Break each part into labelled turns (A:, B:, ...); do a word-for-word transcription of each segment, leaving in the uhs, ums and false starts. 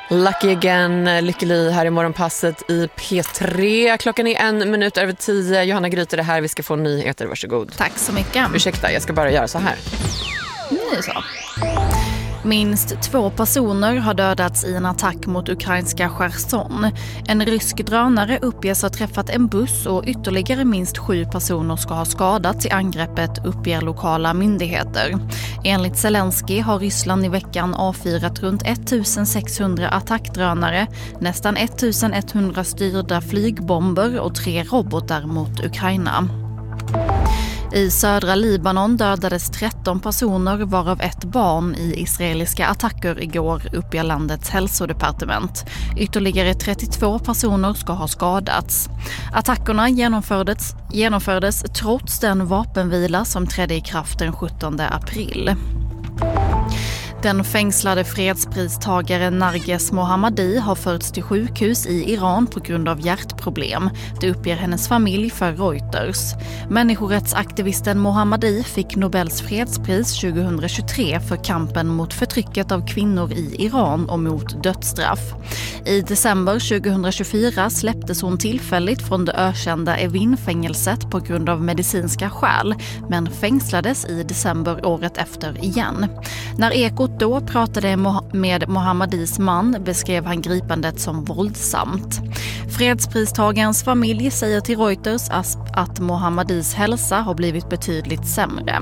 A: Lucky Again, Lykke Li här i morgonpasset i P tre. Klockan är en minut över tio. Johanna Gryter är här, vi ska få nyheter, varsågod.
B: Tack så mycket.
A: Ursäkta, jag ska bara göra så här.
B: Nu så. Minst två personer har dödats i en attack mot ukrainska Cherson. En rysk drönare uppges ha träffat en buss och ytterligare minst sju personer ska ha skadats i angreppet, uppger lokala myndigheter. Enligt Zelensky har Ryssland i veckan avfyrat runt sextonhundra attackdrönare, nästan etthundra styrda flygbomber och tre robotar mot Ukraina. I södra Libanon dödades tretton personer varav ett barn i israeliska attacker igår, uppger landets hälsodepartement. Ytterligare trettiotvå personer ska ha skadats. Attackerna genomfördes, genomfördes trots den vapenvila som trädde i kraft den sjuttonde april. Den fängslade fredspristagaren Narges Mohammadi har förts till sjukhus i Iran på grund av hjärtproblem. Det uppger hennes familj för Reuters. Människorättsaktivisten Mohammadi fick Nobels fredspris tjugohundratjugotre för kampen mot förtrycket av kvinnor i Iran och mot dödsstraff. I december tjugohundratjugofyra släpptes hon tillfälligt från det ökända Evin-fängelset på grund av medicinska skäl, men fängslades i december året efter igen. När Ekot då pratade med Mohammadis man beskrev han gripandet som våldsamt. Fredspristagarens familj säger till Reuters att Mohammadis hälsa har blivit betydligt sämre.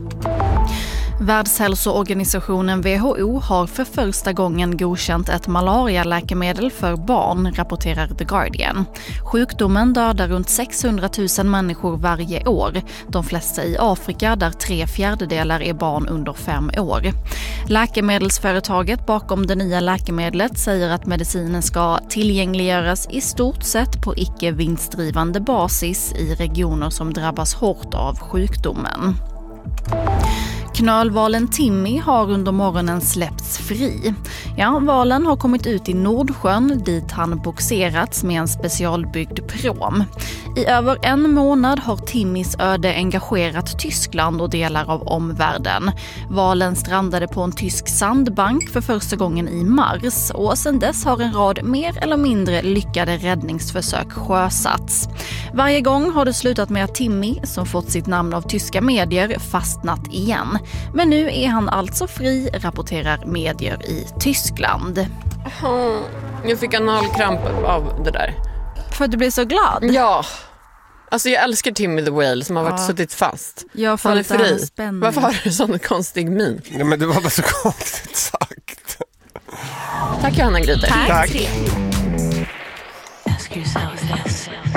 B: Världshälsoorganisationen W H O har för första gången godkänt ett malarialäkemedel för barn, rapporterar The Guardian. Sjukdomen dödar runt sexhundratusen människor varje år, de flesta i Afrika där tre fjärdedelar är barn under fem år. Läkemedelsföretaget bakom det nya läkemedlet säger att medicinen ska tillgängliggöras i stort sett på icke-vinstdrivande basis i regioner som drabbas hårt av sjukdomen. Knölvalen Timmy har under morgonen släppts fri. Ja, valen har kommit ut i Nordsjön dit han boxerats med en specialbyggd prom. I över en månad har Timmys öde engagerat Tyskland och delar av omvärlden. Valen strandade på en tysk sandbank för första gången i mars och sedan dess har en rad mer eller mindre lyckade räddningsförsök sjösatts. Varje gång har det slutat med att Timmy, som fått sitt namn av tyska medier, fastnat igen. Men nu är han alltså fri, rapporterar medier i Tyskland.
A: Oh, jag fick analkramp av det där.
B: För att du blir så glad?
A: Ja. Alltså jag älskar Timmy the Whale som har varit ja. suttit fast.
B: Jag får
A: han är fri. Varför har du sån konstig min?
C: Ja, men det var bara så konstigt sagt.
A: Tack Johanna Gryter.
B: Tack.
C: Tack.
D: Ask yourself that.